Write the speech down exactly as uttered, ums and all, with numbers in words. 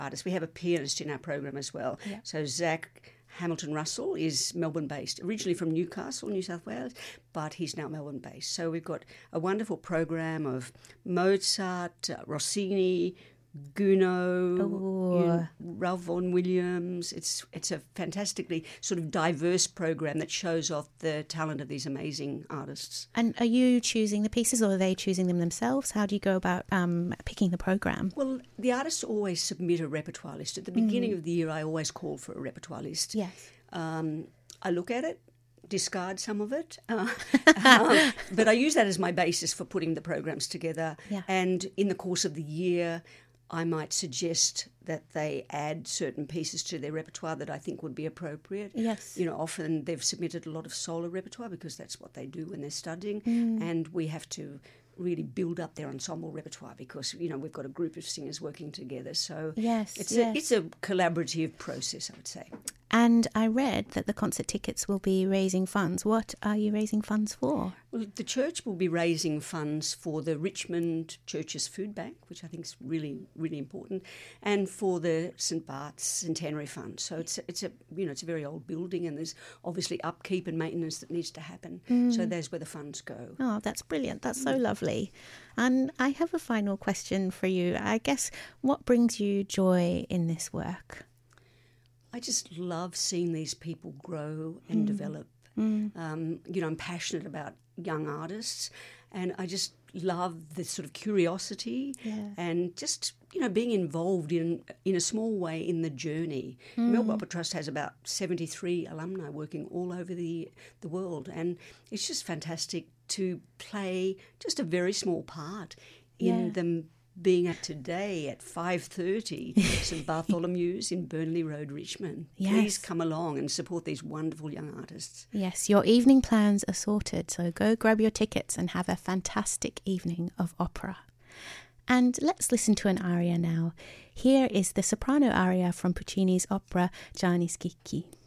artists. We have a pianist in our program as well. Yeah. So Zach Hamilton Russell is Melbourne-based, originally from Newcastle, New South Wales, but he's now Melbourne-based. So we've got a wonderful program of Mozart, uh, Rossini, Gounod, you know, Ralph Vaughan Williams. It's it's a fantastically sort of diverse program that shows off the talent of these amazing artists. And are you choosing the pieces, or are they choosing them themselves? How do you go about um, picking the program? Well, the artists always submit a repertoire list. At the beginning mm. of the year, I always call for a repertoire list. Yes. Um, I look at it, discard some of it, uh, um, but I use that as my basis for putting the programs together. Yeah. And in the course of the year, I might suggest that they add certain pieces to their repertoire that I think would be appropriate. Yes. You know, often they've submitted a lot of solo repertoire because that's what they do when they're studying, mm. and we have to really build up their ensemble repertoire because, you know, we've got a group of singers working together. So yes, it's, yes. A, it's a collaborative process, I would say. And I read that the concert tickets will be raising funds. What are you raising funds for? Well, the church will be raising funds for the Richmond Church's Food Bank, which I think is really, really important, and for the Saint Bart's Centenary Fund. So it's it's a you know it's a very old building, and there's obviously upkeep and maintenance that needs to happen. Mm. So there's where the funds go. Oh, that's brilliant. That's so lovely. And I have a final question for you. I guess, what brings you joy in this work? I just love seeing these people grow and mm. develop. Mm. Um, you know, I'm passionate about young artists, and I just love this sort of curiosity yeah. and just, you know, being involved in in a small way in the journey. Mm. Melbourne Opera Trust has about seventy-three alumni working all over the, the world, and it's just fantastic to play just a very small part in yeah. them being at today at five thirty St Bartholomew's in Burnley Road, Richmond. Yes. Please come along and support these wonderful young artists. Yes, your evening plans are sorted, so go grab your tickets and have a fantastic evening of opera. And let's listen to an aria now. Here is the soprano aria from Puccini's opera Gianni Schicchi.